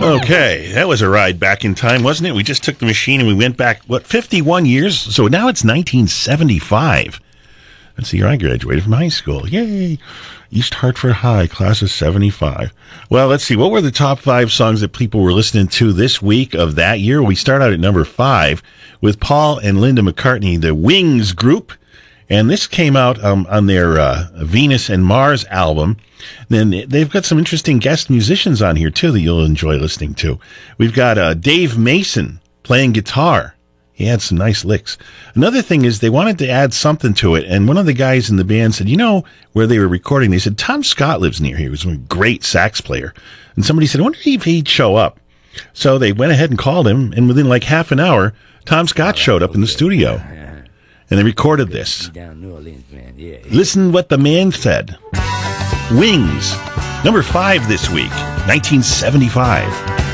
Okay, that was a ride back in time, wasn't it? We just took the machine and we went back, 51 years? So now it's 1975. That's the year I graduated from high school. Yay! East Hartford High, class of 75. Well, let's see. What were the top 5 songs that people were listening to this week of that year? We start out at number 5 with Paul and Linda McCartney, the Wings Group. And this came out on their Venus and Mars album. Then they've got some interesting guest musicians on here, too, that you'll enjoy listening to. We've got Dave Mason playing guitar. He had some nice licks. Another thing is they wanted to add something to it, and one of the guys in the band said, where they were recording, they said, Tom Scott lives near here. He was a great sax player. And somebody said, I wonder if he'd show up. So they went ahead and called him, and within like half an hour, Tom Scott showed up in the studio. And they recorded this. Listen what the man said. Wings, number 5 this week, 1975.